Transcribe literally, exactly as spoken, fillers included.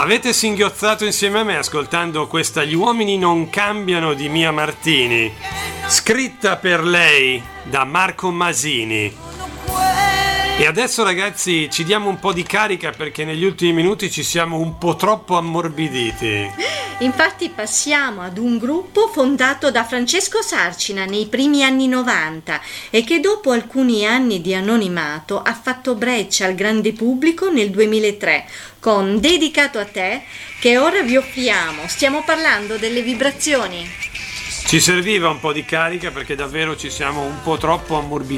Avete singhiozzato insieme a me ascoltando questa Gli uomini non cambiano di Mia Martini, scritta per lei da Marco Masini. E adesso ragazzi ci diamo un po' di carica perché negli ultimi minuti ci siamo un po' troppo ammorbiditi. Infatti passiamo ad un gruppo fondato da Francesco Sarcina nei primi anni novanta e che dopo alcuni anni di anonimato ha fatto breccia al grande pubblico nel duemilatré con Dedicato a te, che ora vi offriamo. Stiamo parlando delle Vibrazioni. Ci serviva un po' di carica perché davvero ci siamo un po' troppo ammorbiditi.